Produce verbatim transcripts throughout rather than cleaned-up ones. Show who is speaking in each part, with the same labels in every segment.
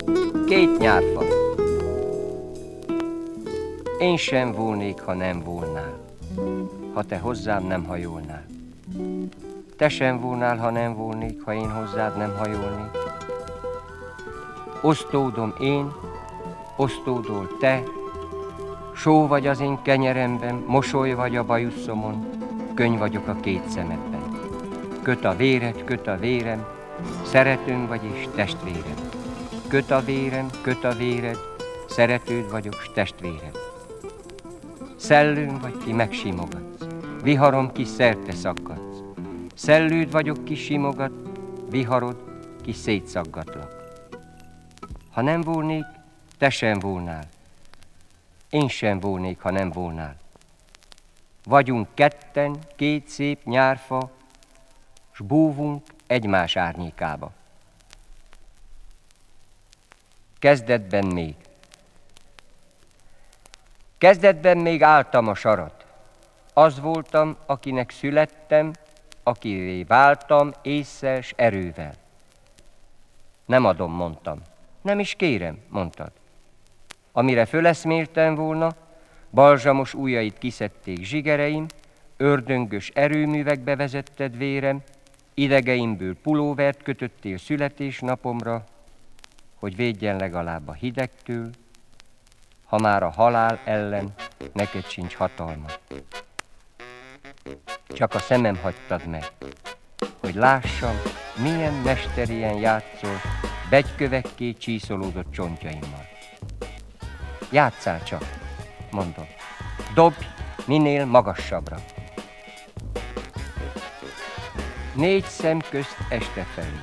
Speaker 1: Két nyárfa. Én sem volnék, ha nem volnál, ha te hozzám nem hajolnál. Te sem volnál, ha nem volnék, ha én hozzád nem hajolnék. Osztódom én, osztódol te, só vagy az én kenyeremben, mosoly vagy a bajuszomon, könny vagyok a két szemedben. Köt a véred, köt a vérem, szeretőm vagy és testvérem. Köt a vérem, köt a véred, szeretőd vagyok s testvéred. Szellőm vagy, ki megsimogatsz, viharom, ki szerte szakadsz. Szellőd vagyok, ki simogat, viharod, ki szétszaggatlak. Ha nem volnék, te sem volnál. Én sem volnék, ha nem volnál. Vagyunk ketten, két szép nyárfa, s búvunk egymás árnyékába. Kezdetben még. Kezdetben még álltam a sarat. Az voltam, akinek születtem, akivé váltam ésszel s erővel. Nem adom, mondtam. Nem is kérem, mondtad. Amire föleszméltem volna, balzsamos ujjait kiszedték zsigereim, ördöngös erőművekbe vezetted vérem, idegeimből pulóvert kötöttél születésnapomra, hogy védjen legalább a hidegtől, ha már a halál ellen neked sincs hatalmad. Csak a szemem hagytad meg, hogy lássam, milyen mesterien játszol begykövekké csíszolódott csontjaimmal. Játsszál csak, mondom, dobj minél magasabbra. Négy szem közt este felé.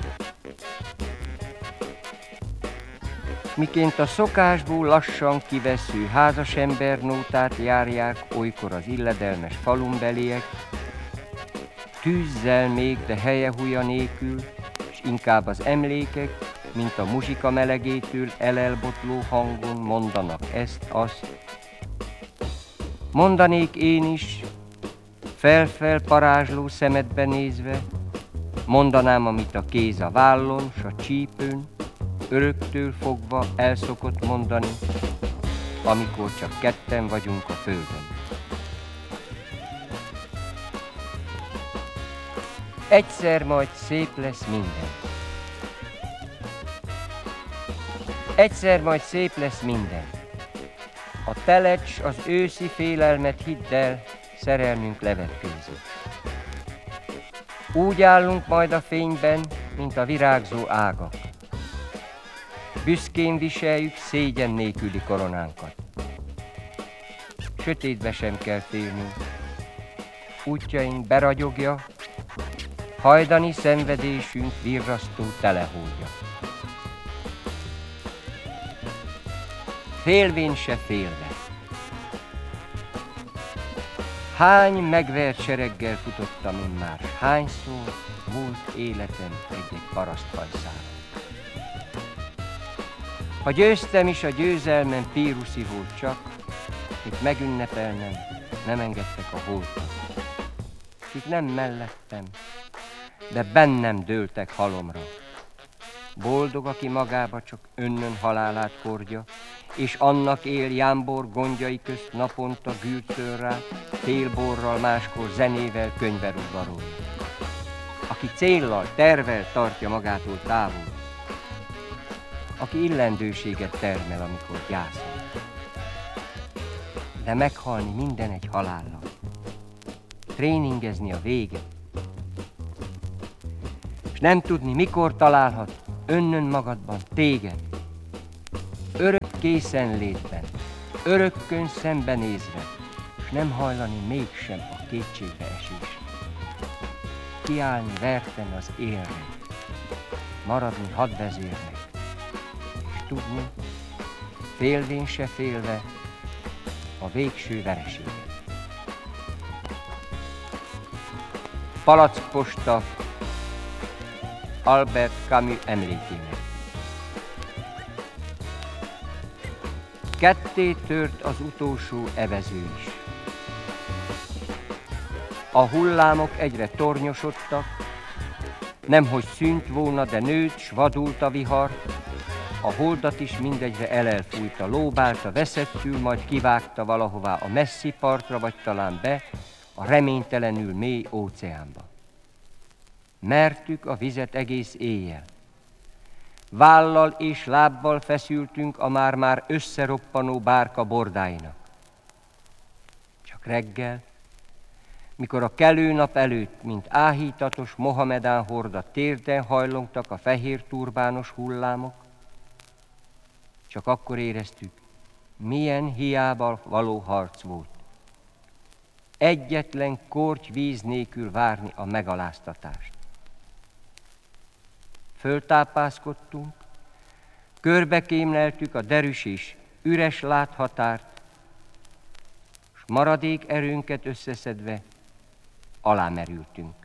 Speaker 1: Miként a szokásból lassan kivesző házasember nótát járják olykor az illedelmes falumbeliek, tűzzel még, de helye-húja nélkül, s inkább az emlékek, mint a muzsika melegétől elelbotló hangon mondanak ezt-azt. Mondanék én is, fel-fel parázsló szemedbe nézve, mondanám, amit a kéz a vállon, s a csípőn, öröktől fogva elszokott mondani, amikor csak ketten vagyunk a földön. Egyszer majd szép lesz minden. Egyszer majd szép lesz minden. A telecs, az őszi félelmet hidd el, szerelmünk levetkőzik. Úgy állunk majd a fényben, mint a virágzó ágak. Büszkén viseljük szégyen nélküli koronánkat. Sötétbe sem kell félnünk. Útjaink beragyogja, hajdani szenvedésünk virrasztó telehódja. Félvén se félve. Hány megvert sereggel futottam én már, hányszor múlt életem egy-egy paraszthajszálon. Ha győztem is, a győzelmem píruszi volt csak, itt megünnepelnem, nem engedtek a holtak. Itt nem mellettem, de bennem dőltek halomra. Boldog, aki magába csak önnön halálát hordja, és annak él jámbor gondjai közt naponta gűrcöl rá, félborral, máskor zenével könyverudvarolja. Aki céllal, tervel tartja magától távol, aki illendőséget termel, amikor gyászol. De meghalni minden egy halállal, tréningezni a vége, és nem tudni, mikor találhat önnön magadban téged, örök készenlétben, örökkön szembenézve, és nem hajlani mégsem a kétségbe esésre. Kiállni verten az élre, maradni hadvezérnek, és tudni, félvén se félve, a végső vereséget. Palackposta Albert Camus emlékének. Ketté tört az utolsó evező is. A hullámok egyre tornyosodtak, nemhogy szűnt volna, de nőtt, s vadult a vihar, a holdat is mindegyre elelfújta, lóbálta veszettül, majd kivágta valahová a messzi partra, vagy talán be a reménytelenül mély óceánba. Mertük a vizet egész éjjel. Vállal és lábbal feszültünk a már-már összeroppanó bárka bordáinak. Csak reggel, mikor a kelő nap előtt, mint áhítatos Mohamedán horda térden hajlongtak a fehér turbános hullámok, csak akkor éreztük, milyen hiába való harc volt. Egyetlen korty víz nélkül várni a megaláztatást. Föltápászkodtunk, körbekémleltük a derűs és üres láthatárt, s maradék erőnket összeszedve alámerültünk.